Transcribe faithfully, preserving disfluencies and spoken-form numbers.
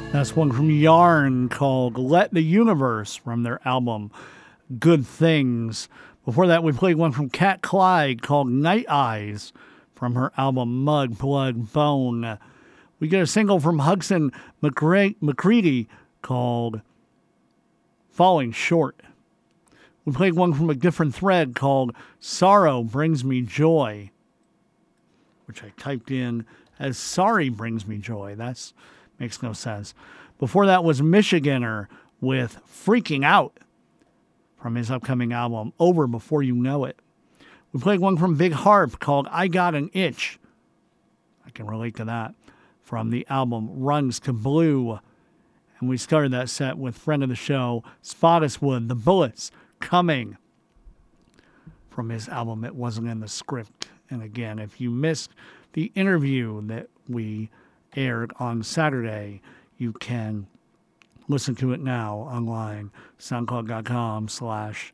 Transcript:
That's one from Yarn called Let the Universe from their album Good Things. Before that, we played one from Cat Clyde called Night Eyes from her album Mud, Blood, Bone. We get a single from Hudson McCre- McCready called Falling Short. We played one from A Different Thread called Sorrow Brings Me Joy, which I typed in as Sorry Brings Me Joy. That's makes no sense. Before that was Michiganer with Freaking Out from his upcoming album Over Before You Know It. We played one from Big Harp called I Got an Itch. I can relate to that. From the album Runs to Blue. And we started that set with friend of the show, Spottiswoode, The Bullets Coming, from his album It Wasn't in the Script. And again, if you missed the interview that we aired on Saturday, you can listen to it now online, soundcloud.com slash